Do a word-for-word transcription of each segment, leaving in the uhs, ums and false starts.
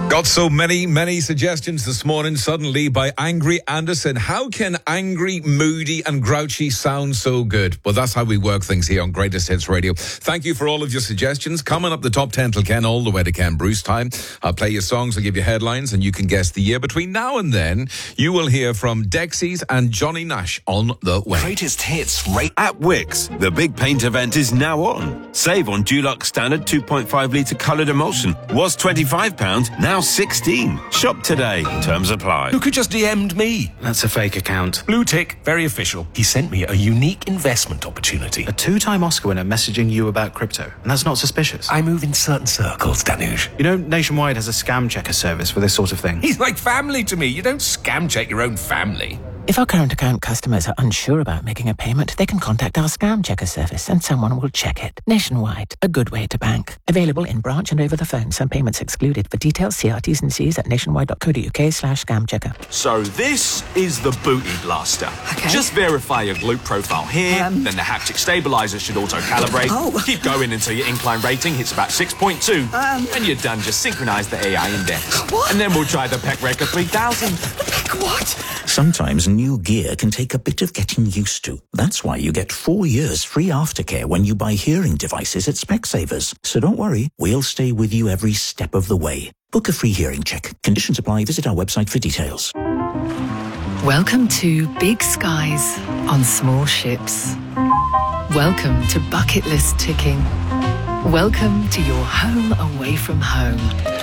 Got so many, many suggestions this morning suddenly by Angry Anderson. How can angry, moody and grouchy sound so good? Well, that's how we work things here on Greatest Hits Radio. Thank you for all of your suggestions. Coming up the top ten till Ken, all the way to Ken Bruce time. I'll play your songs, I'll give you headlines and you can guess the year. Between now and then, you will hear from Dexys and Johnny Nash on the way. Greatest Hits rate at Wickes. The big paint event is now on. Save on Dulux Standard two point five litre coloured emulsion. Was twenty-five pounds, now sixteen. Shop today. Terms apply. Who could just D M'd me? That's a fake account. Blue tick, very official. He sent me a unique investment opportunity. A two-time Oscar winner messaging you about crypto, and that's not suspicious. I move in certain circles, Danush. You know, Nationwide has a scam checker service for this sort of thing. He's like family to me. You don't scam check your own family. If our current account customers are unsure about making a payment, they can contact our scam checker service and someone will check it. Nationwide, a good way to bank. Available in branch and over the phone. Some payments excluded. For details, see our T's and C's at nationwide.co.uk slash scam checker. So this is the Booty Blaster. Okay. Just verify your glute profile here, Um. then the haptic stabilizer should auto-calibrate. Oh. Keep going until your incline rating hits about six point two. Um. When you're done, just synchronize the A I index. What? And then we'll try the Pec Record three thousand. What? Sometimes new gear can take a bit of getting used to. That's why you get four years free aftercare when you buy hearing devices at Specsavers. So don't worry, we'll stay with you every step of the way. Book a free hearing check. Conditions apply. Visit our website for details. Welcome to big skies on small ships. Welcome to bucket list ticking. Welcome to your home away from home.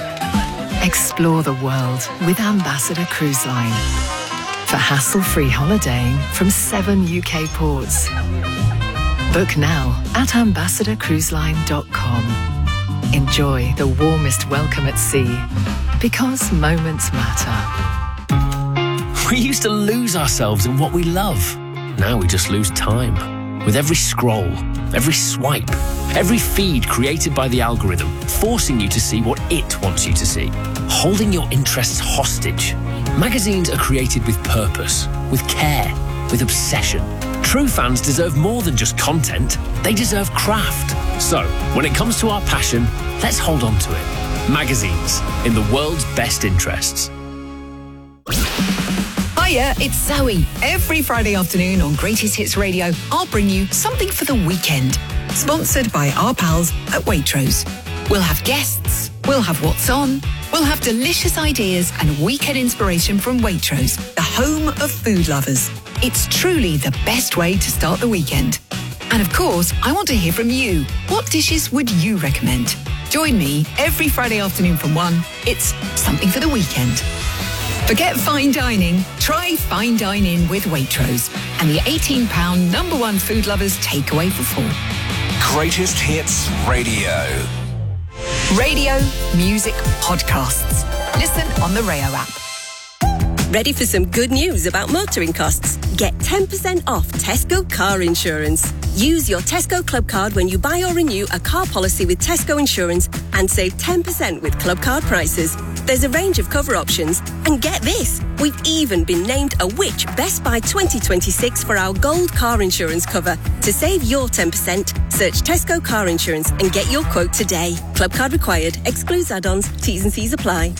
Explore the world with Ambassador Cruise Line. For hassle-free holidaying from seven U K ports. Book now at ambassador cruise line dot com. Enjoy the warmest welcome at sea, because moments matter. We used to lose ourselves in what we love. Now we just lose time. With every scroll, every swipe, every feed created by the algorithm, forcing you to see what it wants you to see, holding your interests hostage. Magazines are created with purpose, with care, with obsession. True fans deserve more than just content. They deserve craft. So, when it comes to our passion, let's hold on to it. Magazines, in the world's best interests. Hiya, it's Zoe. Every Friday afternoon on Greatest Hits Radio, I'll bring you something for the weekend. Sponsored by our pals at Waitrose. We'll have guests, we'll have what's on, we'll have delicious ideas and weekend inspiration from Waitrose, the home of food lovers. It's truly the best way to start the weekend. And of course, I want to hear from you. What dishes would you recommend? Join me every Friday afternoon from one. It's something for the weekend. Forget fine dining. Try fine dining with Waitrose and the eighteen pound number one food lovers takeaway for four. Greatest Hits Radio. Radio, music, podcasts. Listen on the Rayo app. Ready for some good news about motoring costs? Get ten percent off Tesco car insurance. Use your Tesco Club card when you buy or renew a car policy with Tesco Insurance and save ten percent with Club card prices. There's a range of cover options. And get this, we've even been named a Which Best Buy twenty twenty-six for our gold car insurance cover. To save your ten percent, search Tesco Car Insurance and get your quote today. Club card required. Excludes add-ons. T's and C's apply.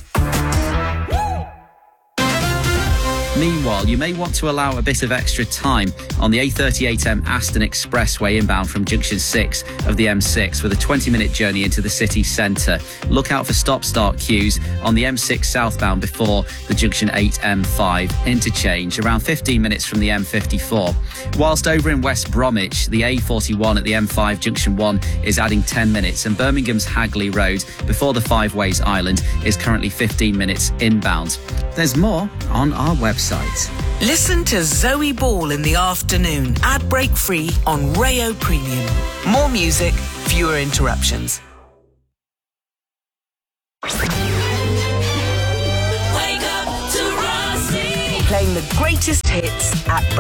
Meanwhile, you may want to allow a bit of extra time on the A thirty-eight M Aston Expressway inbound from Junction six of the M six with a twenty minute journey into the city centre. Look out for stop-start queues on the M six southbound before the Junction eight M five interchange, around fifteen minutes from the M fifty-four. Whilst over in West Bromwich, the A forty-one at the M five Junction one is adding ten minutes, and Birmingham's Hagley Road before the Five Ways Island is currently fifteen minutes inbound. There's more on our website. Listen to Zoe Ball in the afternoon, ad break free on Rayo Premium. More music, fewer interruptions. Wake up to Rossi. Playing the greatest hits at break.